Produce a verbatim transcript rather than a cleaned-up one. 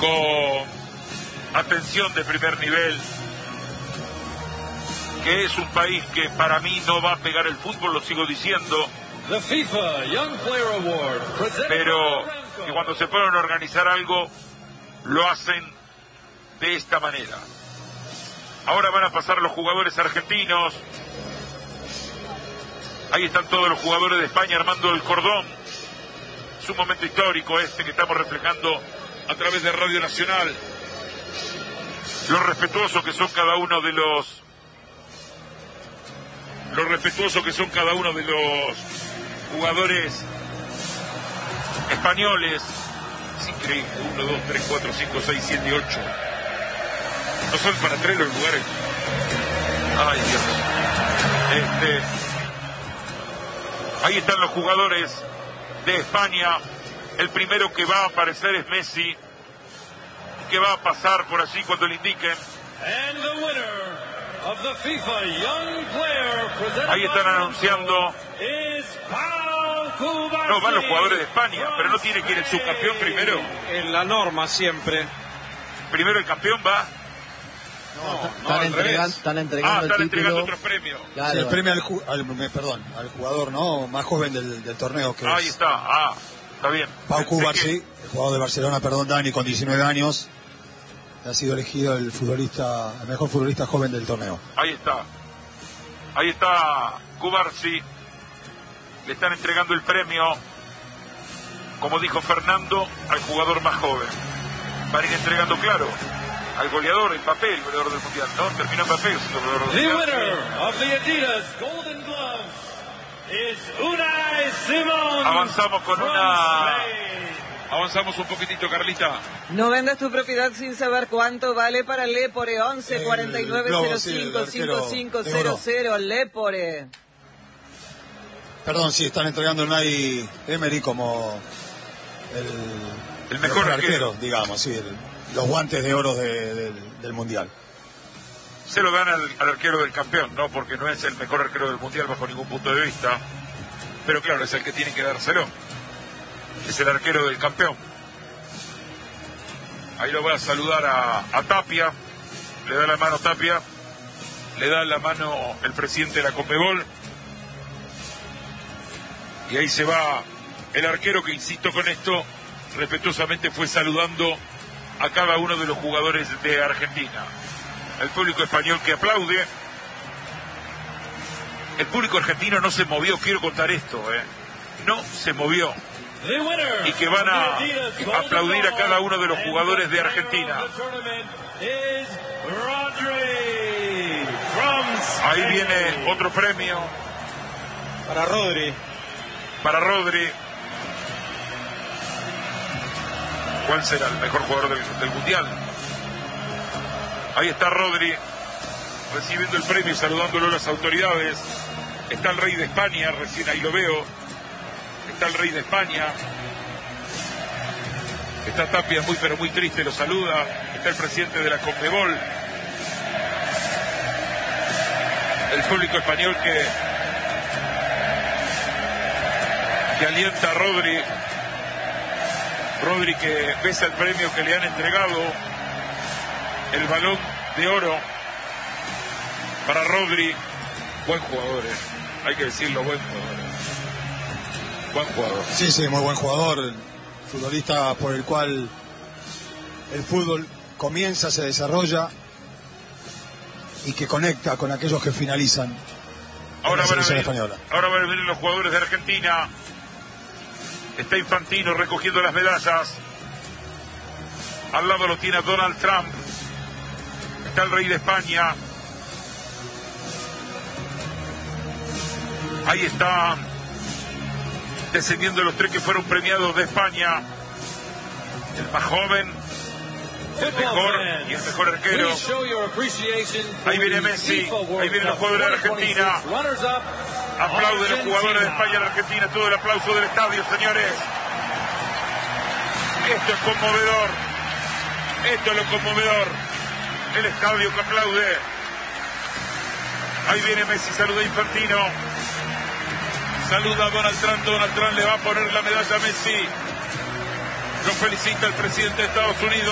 con atención de primer nivel, que es un país que para mí no va a pegar el fútbol, lo sigo diciendo, The FIFA Young Player Award, pero que cuando se ponen a organizar algo, lo hacen de esta manera. Ahora van a pasar los jugadores argentinos. Ahí están todos los jugadores de España armando el cordón. Es un momento histórico este que estamos reflejando a través de Radio Nacional. Lo respetuoso que son cada uno de los... Lo respetuoso que son cada uno de los jugadores españoles. Es increíble. Uno, dos, tres, cuatro, cinco, seis, siete y ocho. No son para tres los lugares. Ay, Dios. Este... Ahí están los jugadores de España. El primero que va a aparecer es Messi, que va a pasar por allí cuando le indiquen. Ahí están anunciando. No, van los jugadores de España, pero no tiene que ir el subcampeón primero. En la norma siempre. Primero el campeón va. No, no, están, entregan, están entregando ah, están el entregando título. otro premio. Claro. Sí, el premio al, ju al, perdón, al jugador no más joven del, del torneo. Que Ahí es está, ah, está bien. Pau Cubarsí, que... el jugador de Barcelona, perdón, Dani, con diecinueve años. Ha sido elegido el futbolista, el mejor futbolista joven del torneo. Ahí está. Ahí está Cubarsí. Le están entregando el premio, como dijo Fernando, al jugador más joven. Van a ir entregando, claro, al goleador, el papel, el goleador del mundial, ¿no? Terminó Mbappé siendo el goleador del mundial. The winner of the Adidas Golden Glove is Unai Simón. Avanzamos con una... Avanzamos un poquitito, Carlita. No vendas tu propiedad sin saber cuánto vale para Lepore. Once cuarenta y nueve cero cinco cinco cinco cero cero. Lepore. Perdón, sí, están entregando a Unai Emery como el, el mejor, mejor arquero, arquero, digamos, sí, el, los guantes de oro de, de, del mundial. Se lo dan al, al arquero del campeón, ¿no? Porque no es el mejor arquero del mundial bajo ningún punto de vista. Pero claro, es el que tiene que dárselo. Es el arquero del campeón. Ahí lo voy a saludar a, a Tapia. Le da la mano Tapia. Le da la mano el presidente de la Conmebol. Y ahí se va el arquero que, insisto con esto, respetuosamente fue saludando a cada uno de los jugadores de Argentina. El público español que aplaude. El público argentino no se movió, quiero contar esto, ¿eh? No se movió. Y que van a aplaudir a cada uno de los jugadores de Argentina. Ahí viene otro premio. Para Rodri. Para Rodri. ¿Cuál será el mejor jugador del, del mundial? Ahí está Rodri recibiendo el premio y saludándolo a las autoridades. Está el rey de España, recién ahí lo veo. Está el rey de España. Está Tapia muy pero muy triste, lo saluda. Está el presidente de la Conmebol. El público español que que alienta a Rodri. Rodri que besa el premio que le han entregado, el Balón de Oro para Rodri. Buen jugador, eh. Hay que decirlo, buen jugador. Buen jugador. Sí, sí, muy buen jugador. El futbolista por el cual el fútbol comienza, se desarrolla y que conecta con aquellos que finalizan. Ahora en la van, a venir, española. ahora van a venir los jugadores de Argentina. Está Infantino recogiendo las medallas. Al lado lo tiene Donald Trump. Está el rey de España. Ahí está descendiendo los tres que fueron premiados de España. El más joven, el mejor y el mejor arquero. Ahí viene Messi. Ahí vienen los jugadores de Argentina. Aplauden los jugadores de España en Argentina. Todo el aplauso del estadio, señores. Esto es conmovedor. Esto es lo conmovedor. El estadio que aplaude. Ahí viene Messi, saluda a Infantino. Saluda a Donald Trump. Donald Trump le va a poner la medalla a Messi. Lo felicita el presidente de Estados Unidos.